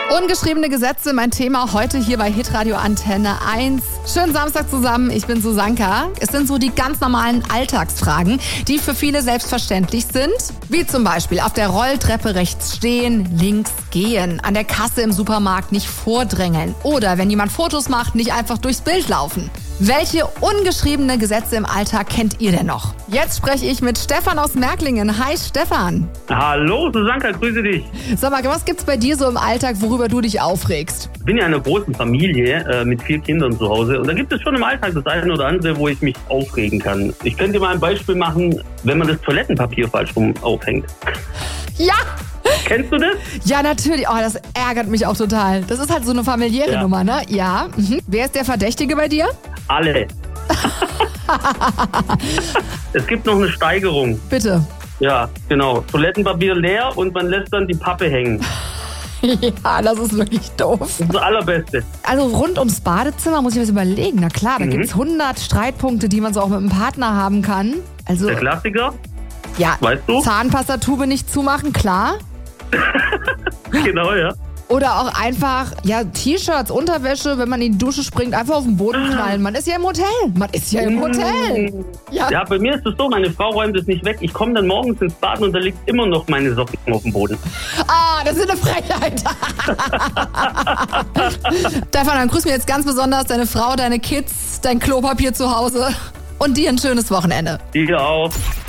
Ungeschriebene Gesetze, mein Thema heute hier bei Hitradio Antenne 1. Schönen Samstag zusammen, ich bin Susanka. Es sind so die ganz normalen Alltagsfragen, die für viele selbstverständlich sind. Wie zum Beispiel auf der Rolltreppe rechts stehen, links gehen, an der Kasse im Supermarkt nicht vordrängeln oder wenn jemand Fotos macht, nicht einfach durchs Bild laufen. Welche ungeschriebene Gesetze im Alltag kennt ihr denn noch? Jetzt spreche ich mit Stefan aus Märklingen. Hi Stefan. Hallo Susanka, grüße dich. Sag mal, was gibt's bei dir so im Alltag, worüber du dich aufregst? Ich bin ja in einer großen Familie mit 4 Kindern zu Hause und da gibt es schon im Alltag das eine oder andere, wo ich mich aufregen kann. Ich könnte dir mal ein Beispiel machen, wenn man das Toilettenpapier falsch rum aufhängt. Ja! Kennst du das? Ja, natürlich. Oh, das ärgert mich auch total. Das ist halt so eine familiäre Nummer, ne? Ja. Mhm. Wer ist der Verdächtige bei dir? Alle. Es gibt noch eine Steigerung. Bitte. Ja, genau. Toilettenpapier leer und man lässt dann die Pappe hängen. Ja, das ist wirklich doof. Das ist das Allerbeste. Also rund ums Badezimmer muss ich was überlegen. Na klar, da gibt's 100 Streitpunkte, die man so auch mit einem Partner haben kann. Also, Der Klassiker, ja, weißt du? Zahnpastatube nicht zumachen, klar. Genau, ja. Oder auch einfach, ja, T-Shirts, Unterwäsche, wenn man in die Dusche springt, einfach auf den Boden knallen. Man ist ja im Hotel. Man ist ja im Hotel. Ja, bei mir ist es so, meine Frau räumt es nicht weg. Ich komme dann morgens ins Bad und da liegt immer noch meine Socken auf dem Boden. Ah, das ist eine Frechheit. Stefan, dann grüß mir jetzt ganz besonders deine Frau, deine Kids, dein Klopapier zu Hause und dir ein schönes Wochenende. Dir auch.